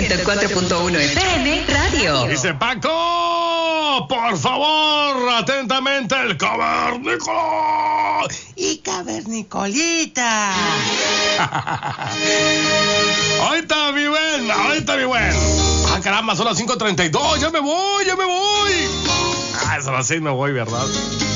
104.1 FM Radio. Dice Paco, por favor, atentamente el cavernícola y cavernicolita. Ahorita mi buen. Ah, caramba, son las 5:32, ya me voy. Ah, es a las 6 me voy, ¿verdad?